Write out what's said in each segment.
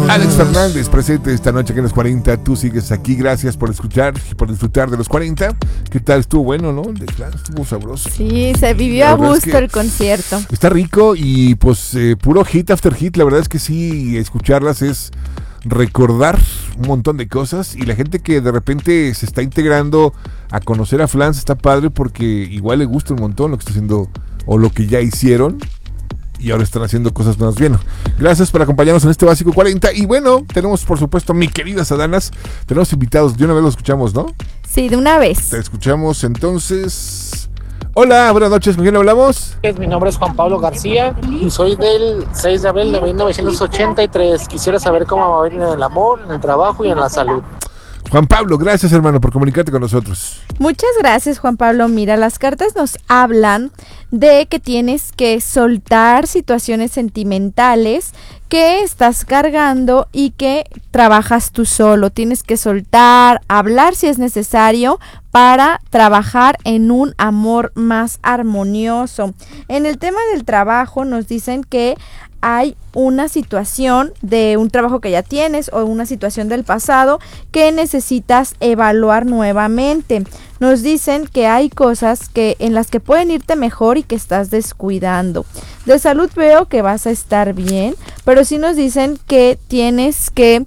Alex Fernández presente esta noche aquí en los 40. Tú sigues aquí, gracias por escuchar y por disfrutar de los 40. ¿Qué tal? Estuvo bueno, ¿no? Estuvo sabroso. Sí, se vivió a gusto el concierto. Está rico y pues puro hit after hit. La verdad es que sí, escucharlas es recordar un montón de cosas, y la gente que de repente se está integrando a conocer a Flans está padre porque igual le gusta un montón lo que está haciendo o lo que ya hicieron y ahora están haciendo cosas más bien. Gracias por acompañarnos en este Básico 40. Y bueno, tenemos por supuesto, mi querida Sadanas, tenemos invitados. De una vez los escuchamos, ¿no? Sí, de una vez. Te escuchamos entonces. Hola, buenas noches, ¿con quién hablamos? Mi nombre es Juan Pablo García y soy del 6 de abril de 1983. Quisiera saber cómo va a ir en el amor, en el trabajo y en la salud. Juan Pablo, gracias hermano por comunicarte con nosotros. Muchas gracias, Juan Pablo. Mira, las cartas nos hablan de que tienes que soltar situaciones sentimentales que estás cargando y que trabajas tú solo. Tienes que soltar, hablar si es necesario para trabajar en un amor más armonioso. En el tema del trabajo nos dicen que hay una situación de un trabajo que ya tienes o una situación del pasado que necesitas evaluar nuevamente. Nos dicen que hay cosas en las que pueden irte mejor y que estás descuidando. De salud veo que vas a estar bien, pero sí nos dicen que tienes que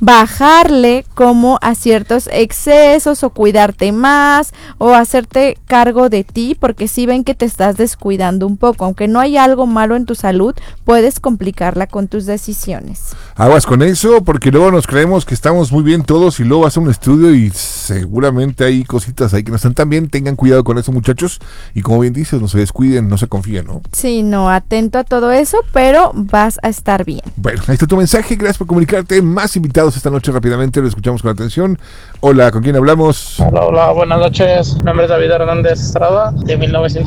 bajarle como a ciertos excesos o cuidarte más o hacerte cargo de ti, porque sí ven que te estás descuidando un poco. Aunque no hay algo malo en tu salud, puedes complicarla con tus decisiones. Aguas con eso, porque luego nos creemos que estamos muy bien todos y luego vas a un estudio y seguramente hay cositas ahí que no están tan bien. Tengan cuidado con eso, muchachos, y como bien dices, no se descuiden, no se confíen, ¿no? Sí, no, atento a todo eso, pero vas a estar bien. Bueno, ahí está tu mensaje, gracias por comunicarte. Más invitados esta noche, rápidamente lo escuchamos con atención. Hola, ¿con quién hablamos? Hola, buenas noches. Mi nombre es David Hernández Estrada, de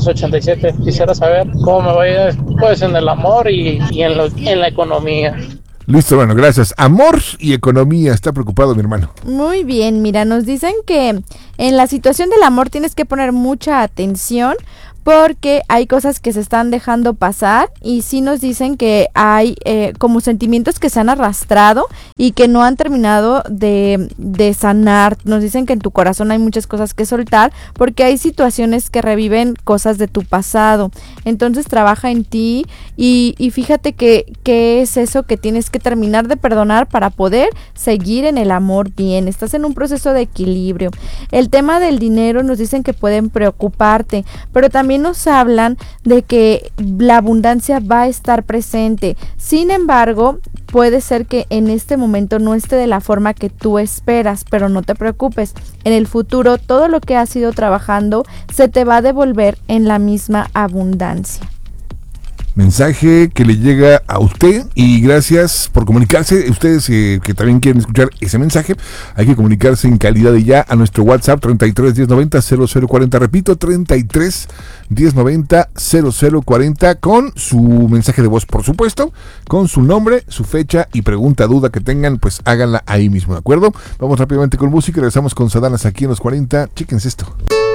1987. Quisiera saber cómo me va a ir pues, en el amor y en la economía. Listo, bueno, gracias. Amor y economía, está preocupado mi hermano. Muy bien, mira, nos dicen que en la situación del amor tienes que poner mucha atención porque hay cosas que se están dejando pasar y sí nos dicen que hay como sentimientos que se han arrastrado y que no han terminado de sanar. Nos dicen que en tu corazón hay muchas cosas que soltar porque hay situaciones que reviven cosas de tu pasado. Entonces trabaja en ti y fíjate que es eso que tienes que terminar de perdonar para poder seguir en el amor bien. Estás en un proceso de equilibrio. El tema del dinero nos dicen que pueden preocuparte, pero también nos hablan de que la abundancia va a estar presente. Sin embargo, puede ser que en este momento no esté de la forma que tú esperas, pero no te preocupes. En el futuro, todo lo que has ido trabajando se te va a devolver en la misma abundancia. Mensaje que le llega a usted y gracias por comunicarse. Ustedes que también quieren escuchar ese mensaje, hay que comunicarse en calidad de ya a nuestro WhatsApp 33 1090 0040. Repito, 33 1090 0040 con su mensaje de voz, por supuesto, con su nombre, su fecha y pregunta, duda que tengan, pues háganla ahí mismo, ¿de acuerdo? Vamos rápidamente con música y regresamos con Sadanas aquí en los 40. Chéquense esto.